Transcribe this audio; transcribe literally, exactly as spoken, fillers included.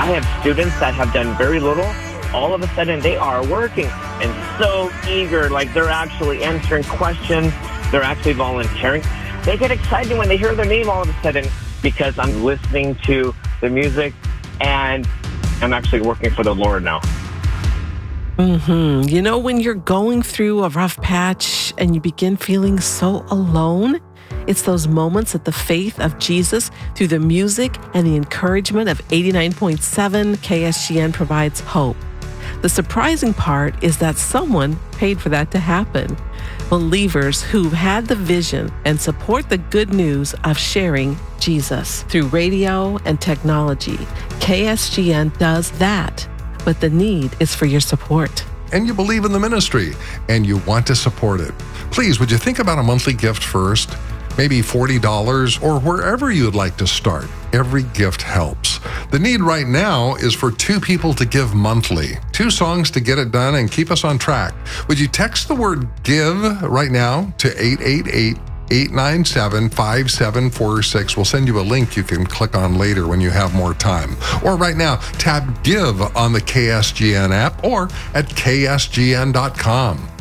I have students that have done very little. All of a sudden, they are working and so eager, like they're actually answering questions. They're actually volunteering. They get excited when they hear their name all of a sudden because I'm listening to the music and I'm actually working for the Lord now. Mm-hmm. You know, when you're going through a rough patch and you begin feeling so alone, it's those moments that the faith of Jesus through the music and the encouragement of eighty-nine point seven K S G N provides hope. The surprising part is that someone paid for that to happen. Believers who've had the vision and support the good news of sharing Jesus through radio and technology. K S G N does that, but the need is for your support. And you believe in the ministry and you want to support it. Please, would you think about a monthly gift first? Maybe forty dollars or wherever you would like to start. Every gift helps. The need right now is for two people to give monthly. Two songs to get it done and keep us on track. Would you text the word GIVE right now to eight eight eight, eight nine seven, five seven four six. We'll send you a link you can click on later when you have more time. Or right now, tap GIVE on the K S G N app or at K S G N dot com.